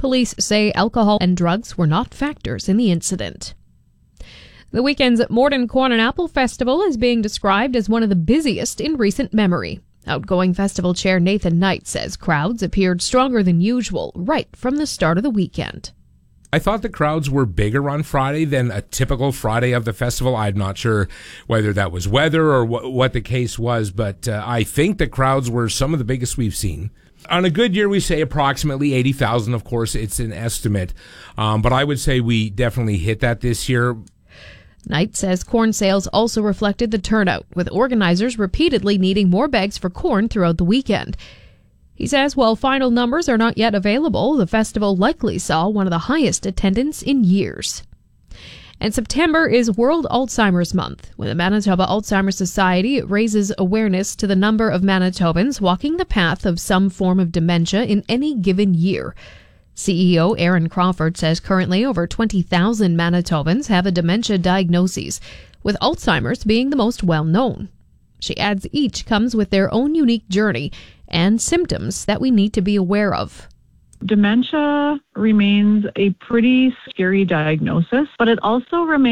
Police say alcohol and drugs were not factors in the incident. The weekend's Morden Corn and Apple Festival is being described as one of the busiest in recent memory. Outgoing festival chair Nathan Knight says crowds appeared stronger than usual right from the start of the weekend. I thought the crowds were bigger on Friday than a typical Friday of the festival. I'm not sure whether that was weather or what the case was, but I think the crowds were some of the biggest we've seen. On a good year, we say approximately 80,000. Of course, it's an estimate, but I would say we definitely hit that this year. Knight says corn sales also reflected the turnout, with organizers repeatedly needing more bags for corn throughout the weekend. He says while final numbers are not yet available, the festival likely saw one of the highest attendance in years. And September is World Alzheimer's Month. With the Manitoba Alzheimer's Society, it raises awareness to the number of Manitobans walking the path of some form of dementia in any given year. CEO Aaron Crawford says currently over 20,000 Manitobans have a dementia diagnosis, with Alzheimer's being the most well-known. She adds each comes with their own unique journey and symptoms that we need to be aware of. Dementia remains a pretty scary diagnosis, but it also remains